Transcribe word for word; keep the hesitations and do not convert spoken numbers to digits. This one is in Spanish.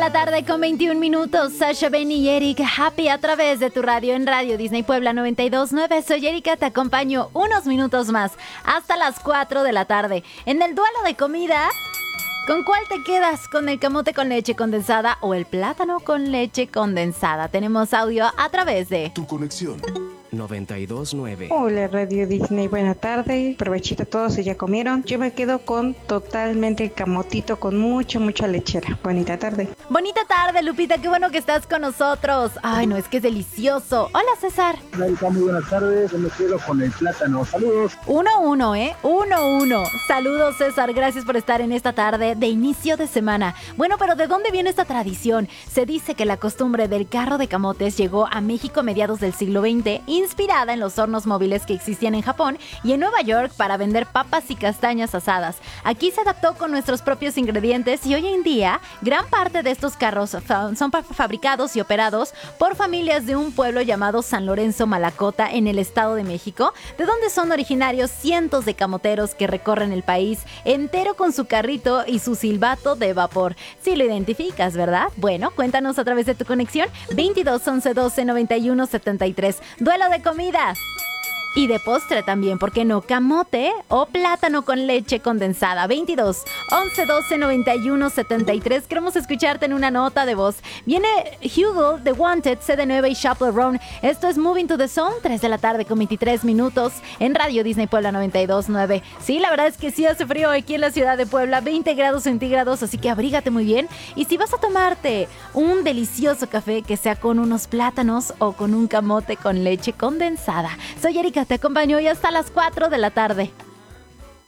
la tarde con veintiún minutos. Sasha, Ben y Eric Happy a través de tu radio en Radio Disney Puebla noventa y dos punto nueve. Soy Erika, te acompaño unos minutos más hasta las cuatro de la tarde. En el duelo de comida, ¿con cuál te quedas? ¿Con el camote con leche condensada o el plátano con leche condensada? Tenemos audio a través de Tu Conexión noventa y dos punto nueve. Hola Radio Disney, buena tarde, provechito a todos si ya comieron. Yo me quedo con totalmente el camotito con mucha, mucha lechera. Bonita tarde. Bonita tarde, Lupita, qué bueno que estás con nosotros. Ay, no, es que es delicioso. Hola, César. Hola, Erika, muy buenas tardes. Yo me quedo con el plátano. Saludos. Uno, uno, ¿eh? Uno, uno. Saludos, César. Gracias por estar en esta tarde de inicio de semana. Bueno, pero ¿de dónde viene esta tradición? Se dice que la costumbre del carro de camotes llegó a México a mediados del siglo veinte, inspirada en los hornos móviles que existían en Japón y en Nueva York para vender papas y castañas asadas. Aquí se adaptó con nuestros propios ingredientes y hoy en día gran parte de estos carros fa- son pa- fabricados y operados por familias de un pueblo llamado San Lorenzo Malacota en el Estado de México, de donde son originarios cientos de camoteros que recorren el país entero con su carrito y su silbato de vapor. Si lo identificas, ¿verdad? Bueno, cuéntanos a través de tu conexión veintidós once doce noventa y uno setenta y tres. Duelo de comida. Y de postre también, ¿por qué no? Camote o plátano con leche condensada. veintidós once doce noventa y uno setenta y tres. Queremos escucharte en una nota de voz. Viene Hugo, The Wanted, C D nueve y Chappell Roan. Esto es Moving to the Zone, tres de la tarde con veintitrés minutos en Radio Disney Puebla noventa y dos punto nueve. Sí, la verdad es que sí hace frío aquí en la ciudad de Puebla, veinte grados centígrados, así que abrígate muy bien. Y si vas a tomarte un delicioso café, que sea con unos plátanos o con un camote con leche condensada. Soy Erika, te acompaño hoy hasta las cuatro de la tarde.